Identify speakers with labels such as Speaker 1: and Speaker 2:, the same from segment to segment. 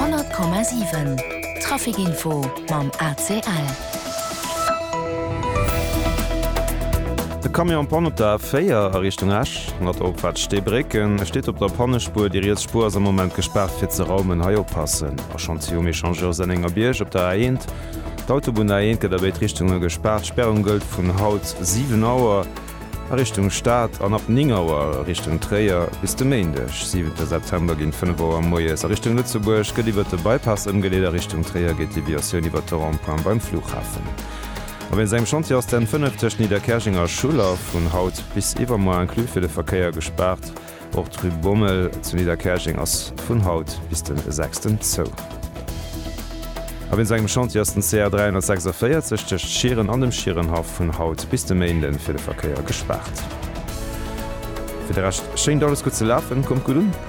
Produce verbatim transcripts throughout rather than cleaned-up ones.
Speaker 1: hundert Komma sieben Trafikinfo mam A C L.
Speaker 2: De Kamion Panota Féier a Richtung Asch not opwat Steebrecken steet op der Pannespur, Di jetzt Spur am moment gesperrt fir ze Raumen hai oppassen. A Chantium Echangeur se enger Bierg op der Aent. D'autobun Aentke der beit Richtunge gesperrt, Sperrung gëlt vun Haut sieben Auer a Richtung Staat an ab Ningauer Richtung Träier bis de Meindech. siebenten September ginn fünf Auer Moies a Richtung Lützeburg geliwwer de Bypass ëmgeleder Richtung Träier geht die Viatioun iwwer der Rampan beim Flughafen. A wenn segem Chantier aus den fünfzig Niederkerchinger Schuler vun Haut bis iwwer mo en Klü fir de Verkeier gesperrt, och trü Bommel zu Niederkerching ass vun Haut bis den sechsten Zo. A wenn segem Chantier aus den C R dreihundertsechsundvierzig de Scheren an dem Schierenhaft vun Haut bis de Mainden fir de Verkeier gesperrt. Fi der recht schenkt alles gut ze lafen, kommt gut um.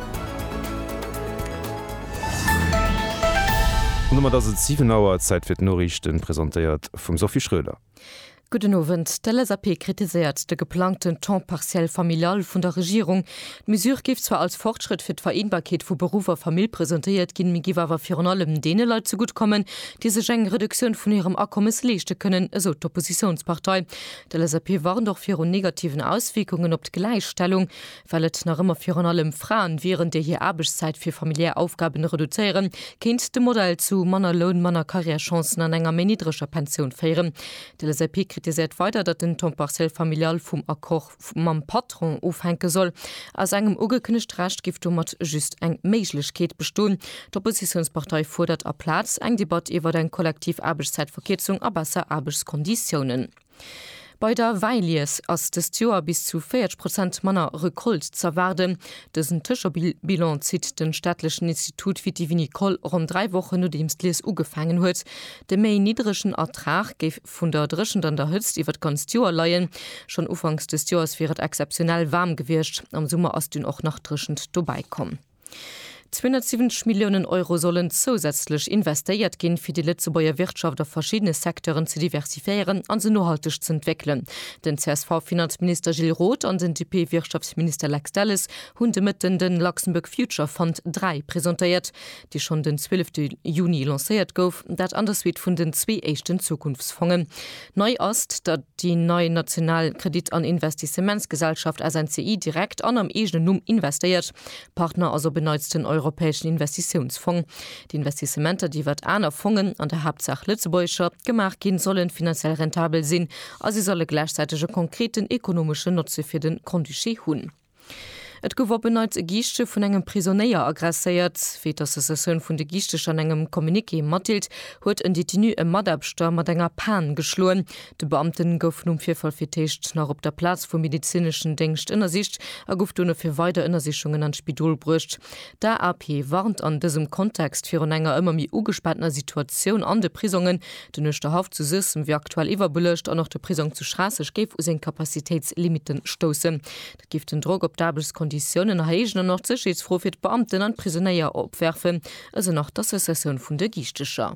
Speaker 2: Nummer dat sieben Auer Zeit fir Norrichten präsentiert vum Sophie Schröder.
Speaker 3: Guten Abend. Der L S A P kritisiert de geplanten temps partiell familial vun der Regierung. Die Mesure gift zwar als Fortschritt fir d'Vereinbarkeit vu Beruf a Familie präsentiert, ginn mi giwer fir allem dene Leute zugutkommen, die se eng Reduktion vun ihrem Akkommes lechte können, eso d'Oppositionspartei. Der L S A P waren doch fir negativen Auswirkungen op d' Gleichstellung, weilt nach immer fir allem Frauen während der hier Arbeitszeit fir familiär Aufgaben reduzieren, kennt de Modell zu Manner Lohn, Manner Karrierechancen an enger menidrescher Pension feieren. Der L S A P kritisiert weiter, dat den temps partiell familial vum Akkor mam Patron ofhenke soll. Aus engem ugekünnecht Rechtgift mat just eng Meiglechkeet bestoen. D'Oppositionspartei fordert a Platz eng Debatte iwwer den kollektiv Arbeitszeitverkezung a besser Arbeitskonditionen. Bei der Weilies ass des Joer bis zu vierzig Prozent Manner Rekolt zerwarden. Dëssen Tëcherbilan zit den staatlichen Institut Vitivinicole rund drei Wochen no dems Lees ugefangen huet. De méi niedrigschen Ertrag geif vun der Drschen an der Hützt iwwer ganz Joer leiien. Schon ufangs des Joers wäret exceptionell warm gewircht. Am Summer ass dun auch nach Drschend vorbeikom. zweihundertsiebzig Millionen Euro sollen zusätzlich investiert gehen, für die Lützebauer Wirtschaft auf verschiedene Sektoren zu diversifizieren und sie nachhaltig zu entwickeln. Den C S V-Finanzminister Gilles Roth und den D P-Wirtschaftsminister Lex Dallis haben mit den Luxemburg Future Fund drei präsentiert, die schon den zwölften Juni lanciert wurden, das anders wird von den zwei echten Zukunftsfonds. Neu ist, dass die neue Nationalkredit- und Investissementsgesellschaft S N C I direkt an am eigenen Numm investiert. Partner also benutzt den Europäischen Investitionsfonds. Die Investissementer, die wird einer Fonds an der Hauptsache Lützebäuer gemacht gehen, sollen finanziell rentabel sein, also sie sollen gleichzeitig konkreten ökonomischen Nutzen für den Konduché haben. Et gower beneits e Gichte vun engem Prisonnéier aggressiert, wie das Session vun de Gichte an engem Kommuniké mattilt, huet en Detenu e Madabstor mat enger Pan geschloen. De Beamten goufen um Vierfall firtecht nach op der Platz vu medizinschen Denkst ënnersicht, a gouft une fir weiter Innersichungen an Spidol brucht. Der A P warnt an diesem Kontext fir an enger ëmmer mi ugespannter Situation an de Prisungen, den nøchte Haft zu sissen, wie aktuell iwwer belecht an noch de Prison zu Straße geif us en Kapazitätslimiten stossen. Dat gift den Drog op Dabels Konditionen erhegen noch Sicherheitsfroh fir Beamten an Prisonnéier opwerfen, also noch das Session vun der Gichtecher.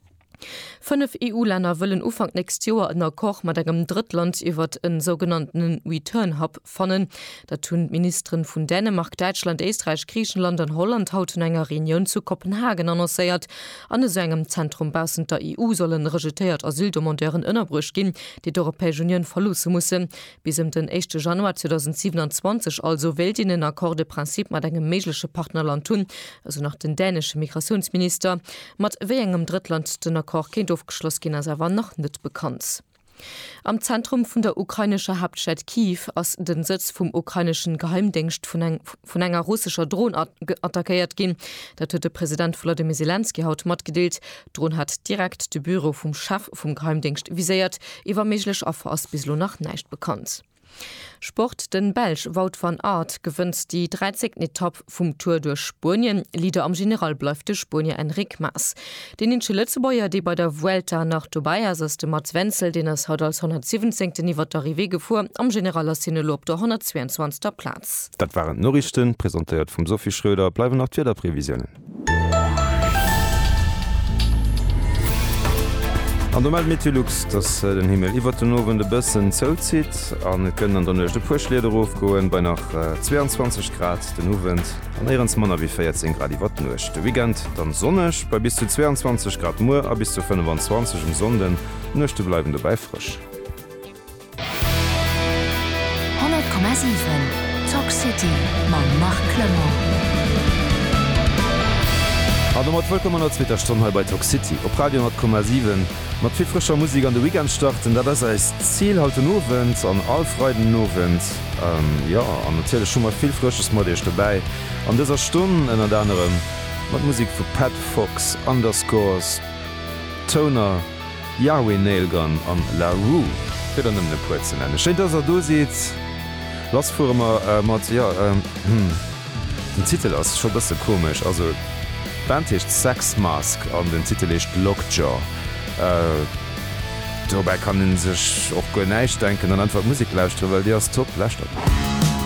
Speaker 3: Fünf E U-Länder wollen Ufang nächst Jahr in der Koch mit einem Drittland über einen sogenannten Return-Hub fannen. Da tun Ministerin von Dänemark, Deutschland, Österreich, Griechenland und Holland heute in einer Reunion zu Kopenhagen annonciert. An einem Zentrum basend der E U sollen registriert Asyldomandeuren Innerbrüch gehen, die die Europäische Union verlassen müssen. Bis im den ersten Januar zweitausendsiebenundzwanzig also will die in Akkorde Prinzip mit einem möglichen Partnerland tun, also nach dem dänischen Migrationsminister, mit welchem Drittland den Akkord Kind aufgeschlossen gehen, als er war noch nicht bekannt. Am Zentrum von der ukrainischer Hauptstadt Kiew aus den Sitz vom ukrainischen Geheimdienst von, ein, von einer russischer Drohne attackiert gehen. Da hat der Präsident Volodymyr Zelensky heute mitgeteilt. Drohne hat direkt das Büro vom Chef vom Geheimdienst visiert. Er war möglich auf aus bislang noch nicht bekannt. Sport, den Belg Wout van Aert gewinnt die dreizehnten Etappe vom Tour durch Spanien. Lieder am General bleibt der Spanier Enric Mas. Den insche Lützebäuer, die bei der Vuelta nach Dubai, also ist der Mats Wenzel, den es heute als hundertsiebzehnten Niveau der Rive gefuhr, am General Sinelo auf der hundertzweiundzwanzigsten Platz.
Speaker 2: Das waren Nachrichten, präsentiert von Sophie Schröder. Bleiben noch vier der Prävisionen. An normal Metulux, dats äh, den Himmel iwwer den nowen de bëssen zout zit, an kënnen an der nechte Puschlederof goen bei nach äh, zweiundzwanzig Grad den Uwend, an eierens Manner wie vierzehn Grad iwwer nucht. De Wigent dann sonnech, bei bis zu zweiundzwanzig Grad Moer a bis zu fünfundzwanzig um Sonden, nëchte bleiben dabei frisch.
Speaker 1: hundert Komma sieben Talk City man Marc Clement.
Speaker 2: mat vollkommener Stunde bei Talk City op Radio hundert Komma sieben mat viel frischer Musik an de Weekend starten, dat das als Ziel halte Nowen an allfreuden Nowen ähm, ja an erzähle schon mal viel frisches Mod dabei an dieser Stunde en anderem mat Musik für Pat Fox, Underscores, Toner, Yahweh Nailgun an La Rue für den de Puzen nennen. Scheint dass er du sieht lass vor immer äh, mat ja ähm, hm, den Titel aus schon das komisch also Bandcht Sexmask an den Titelcht Lockjaw. Äh, dabei kann sech och go neiich denken an einfach Musik lauschte, weil Di as top lächt.